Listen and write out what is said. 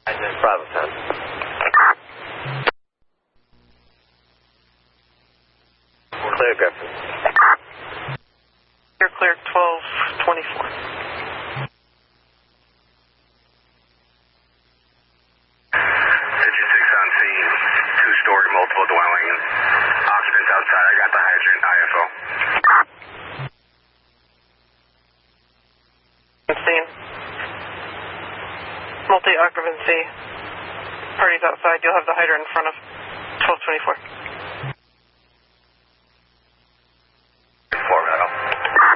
Bravo 10. Clear, Griffin. You're clear, 1224. 56 on scene, two-story, multiple dwelling. Occupants outside, I got the hydrant, IFO. Scene. Multi-occupancy. Parties outside, you'll have the hydrant in front of 1224.